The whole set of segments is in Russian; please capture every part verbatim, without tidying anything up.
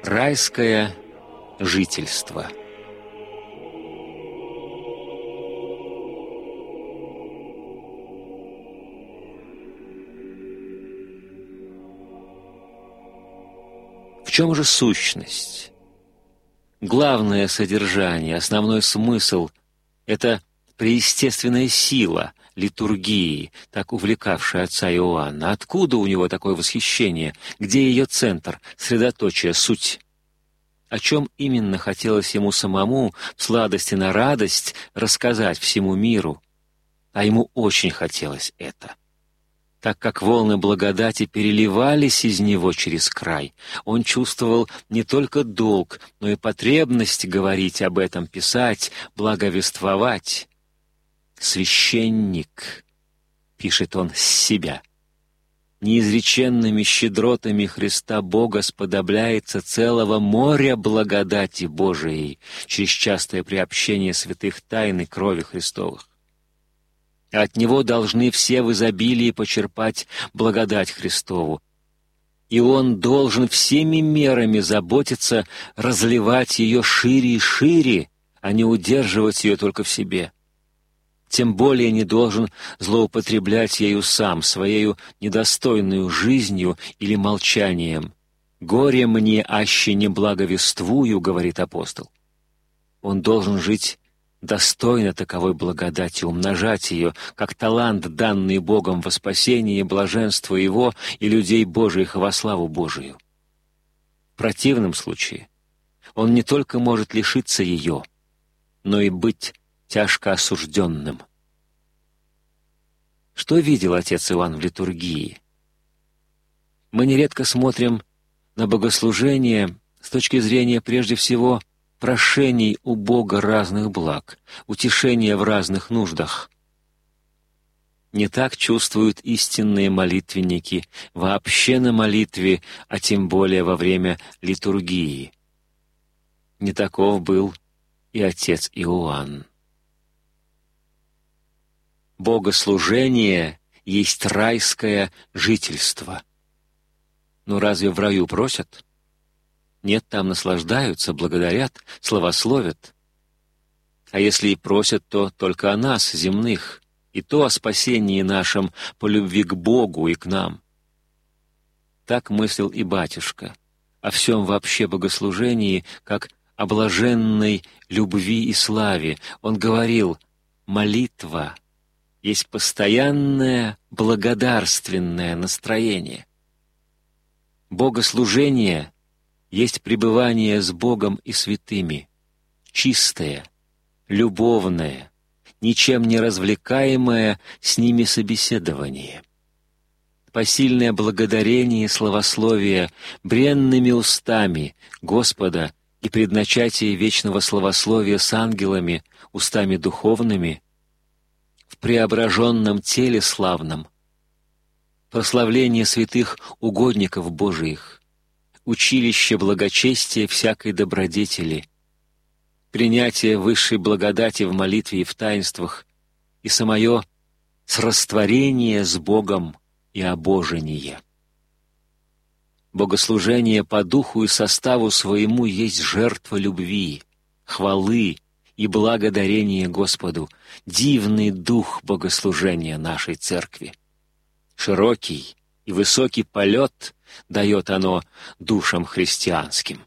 Райское жительство. В чем же сущность? Главное содержание, основной смысл — это преестественная сила литургии, так увлекавшая отца Иоанна. Откуда у него такое восхищение? Где ее центр, средоточие, суть? О чем именно хотелось ему самому в сладости на радость рассказать всему миру? А ему очень хотелось это. Так как волны благодати переливались из него через край, он чувствовал не только долг, но и потребность говорить об этом, писать, благовествовать. «Священник», — пишет он с себя, — «неизреченными щедротами Христа Бога сподобляется целого моря благодати Божией через частое приобщение святых тайн и крови Христовых. От Него должны все в изобилии почерпать благодать Христову, и Он должен всеми мерами заботиться разливать ее шире и шире, а не удерживать ее только в себе. Тем более не должен злоупотреблять ею сам, своею недостойную жизнью или молчанием. «Горе мне, аще не благовествую», — говорит апостол. Он должен жить достойно таковой благодати, умножать ее, как талант, данный Богом во спасение и блаженство Его и людей Божиих во славу Божию. В противном случае он не только может лишиться ее, но и быть тяжко осужденным. Что видел отец Иоанн в литургии? Мы нередко смотрим на богослужение с точки зрения прежде всего прошений у Бога разных благ, утешения в разных нуждах. Не так чувствуют истинные молитвенники вообще на молитве, а тем более во время литургии. Не таков был и отец Иоанн. Богослужение есть райское жительство. Но разве в раю просят? Нет, там наслаждаются, благодарят, славословят. А если и просят, то только о нас, земных, и то о спасении нашем по любви к Богу и к нам. Так мыслил и батюшка о всем вообще богослужении, как о блаженной любви и славе. Он говорил: молитва есть постоянное благодарственное настроение. Богослужение есть пребывание с Богом и святыми, чистое, любовное, ничем не развлекаемое с ними собеседование. Посильное благодарение и славословие бренными устами Господа и предначатие вечного славословия с ангелами, устами духовными, в преображенном теле славном, прославление святых угодников Божиих, училище благочестия всякой добродетели, принятие высшей благодати в молитве и в таинствах и самое срастворение с Богом и обожение. Богослужение по духу и составу своему есть жертва любви, хвалы и благодарение Господу, дивный дух богослужения нашей Церкви. Широкий и высокий полет дает оно душам христианским.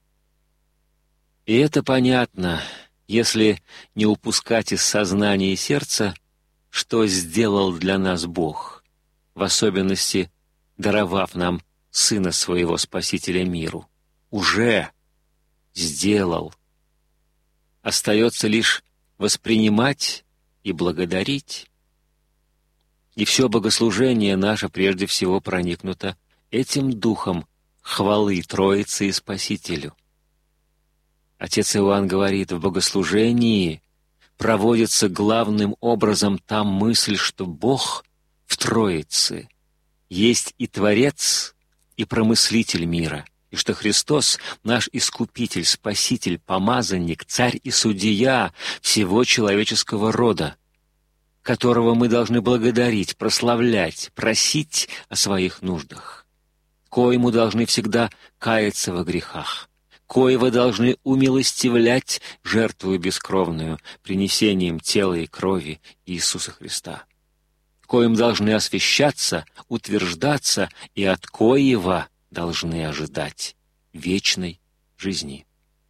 И это понятно, если не упускать из сознания и сердца, что сделал для нас Бог, в особенности даровав нам Сына Своего Спасителя миру. Уже сделал. Остается лишь воспринимать и благодарить. И все богослужение наше прежде всего проникнуто этим духом хвалы Троице и Спасителю. Отец Иоанн говорит, в богослужении проводится главным образом та мысль, что Бог в Троице есть и Творец, и Промыслитель мира, и что Христос — наш Искупитель, Спаситель, Помазанник, Царь и Судья всего человеческого рода, которого мы должны благодарить, прославлять, просить о своих нуждах, коему должны всегда каяться во грехах, коего должны умилостивлять жертву бескровную, принесением тела и крови Иисуса Христа, коим должны освящаться, утверждаться и от коего должны ожидать вечной жизни.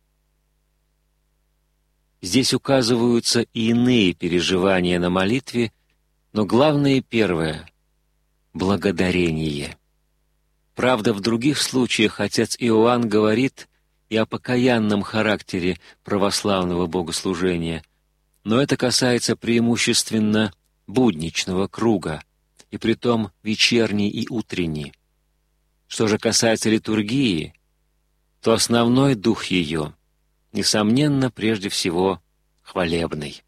Здесь указываются и иные переживания на молитве, но главное первое — благодарение. Правда, в других случаях отец Иоанн говорит и о покаянном характере православного богослужения, но это касается преимущественно будничного круга, и притом вечерний и утренний. Что же касается литургии, то основной дух ее, несомненно, прежде всего, хвалебный.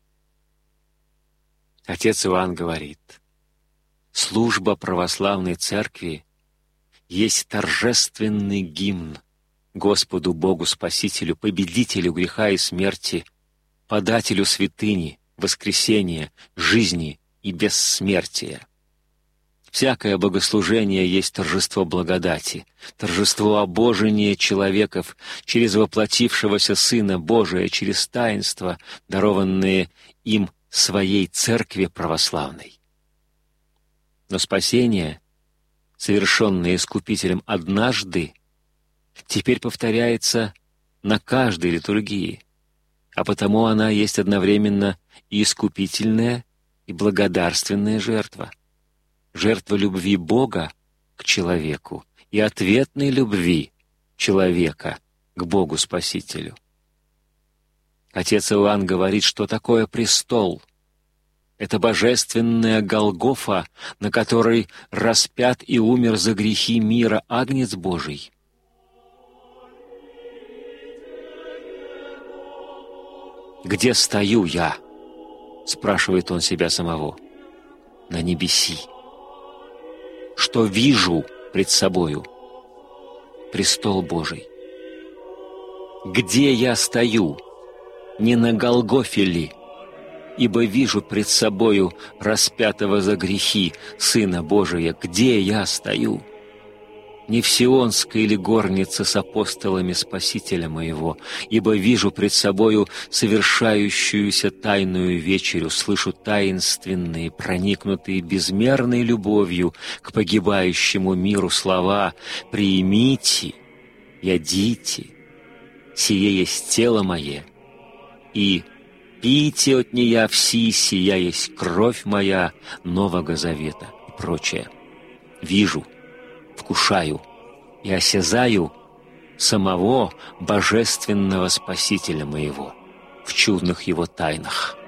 Отец Иоанн говорит: «Служба православной церкви есть торжественный гимн Господу Богу Спасителю, победителю греха и смерти, подателю святыни, воскресения, жизни и бессмертия. Всякое богослужение есть торжество благодати, торжество обожения человеков через воплотившегося Сына Божия, через таинства, дарованные им своей Церкви православной. Но спасение, совершенное Искупителем однажды, теперь повторяется на каждой литургии, а потому она есть одновременно и искупительная, и благодарственная жертва. Жертва любви Бога к человеку и ответной любви человека к Богу Спасителю. Отец Иоанн говорит, что такое престол. Это божественная Голгофа, на которой распят и умер за грехи мира Агнец Божий. «Где стою я?» — спрашивает он себя самого. «На небеси. Что вижу пред собою? Престол Божий. Где я стою? Не на Голгофе ли? Ибо вижу пред собою распятого за грехи Сына Божия. Где я стою? Не в сионской ли горнице с апостолами Спасителя моего, ибо вижу пред собою совершающуюся тайную вечерю, слышу таинственные, проникнутые безмерной любовью к погибающему миру слова: «Приимите, ядите, сие есть тело мое, и пейте от нея все, сия есть кровь моя Нового Завета» и прочее. Вижу, вкушаю и осязаю самого Божественного Спасителя моего в чудных Его тайнах.